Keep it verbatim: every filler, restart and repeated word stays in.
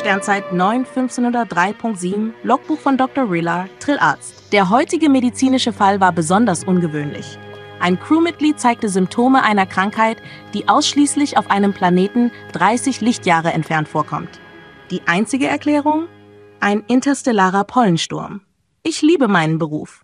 Sternzeit neun fünfzehnhundertdrei Punkt sieben, Logbuch von Doktor Rillard, Trillarzt. Der heutige medizinische Fall war besonders ungewöhnlich. Ein Crewmitglied zeigte Symptome einer Krankheit, die ausschließlich auf einem Planeten dreißig Lichtjahre entfernt vorkommt. Die einzige Erklärung? Ein interstellarer Pollensturm. Ich liebe meinen Beruf.